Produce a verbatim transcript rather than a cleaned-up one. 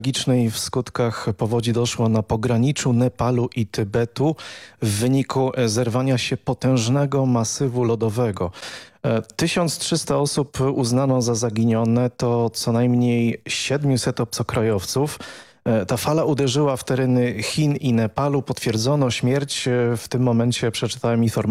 Tragicznej w skutkach powodzi doszło na pograniczu Nepalu i Tybetu w wyniku zerwania się potężnego masywu lodowego. tysiąc trzysta osób uznano za zaginione, to co najmniej siedmiuset obcokrajowców. Ta fala uderzyła w tereny Chin i Nepalu. Potwierdzono śmierć. W tym momencie przeczytałem informację